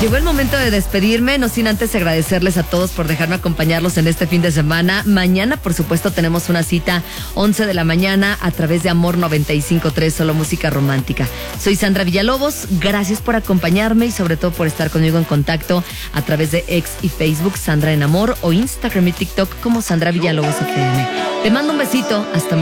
Llegó el momento de despedirme, no sin antes agradecerles a todos por dejarme acompañarlos en este fin de semana. Mañana, por supuesto, tenemos una cita 11 de la mañana a través de Amor 95.3, solo música romántica. Soy Sandra Villalobos, gracias por acompañarme y sobre todo por estar conmigo en contacto a través de X y Facebook, Sandra en Amor, o Instagram y TikTok como Sandra Villalobos FM. Te mando un besito, hasta mañana.